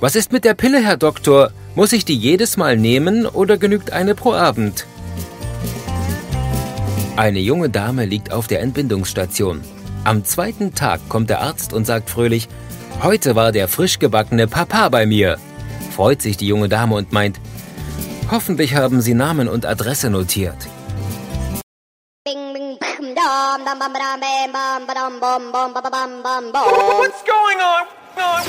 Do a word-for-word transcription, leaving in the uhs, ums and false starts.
Was ist mit der Pille, Herr Doktor? Muss ich die jedes Mal nehmen oder genügt eine pro Abend? Eine junge Dame liegt auf der Entbindungsstation. Am zweiten Tag kommt der Arzt und sagt fröhlich: Heute war der frisch gebackene Papa bei mir. Freut sich die junge Dame und meint: Hoffentlich haben Sie Namen und Adresse notiert. What's going on?